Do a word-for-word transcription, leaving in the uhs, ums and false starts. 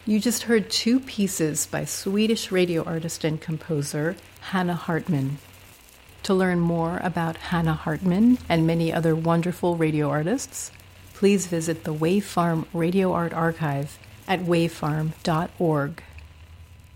You just heard two pieces by Swedish radio artist and composer Hannah Hartman. To learn more about Hannah Hartman and many other wonderful radio artists, please visit the Wavefarm Radio Art Archive at wavefarm dot org.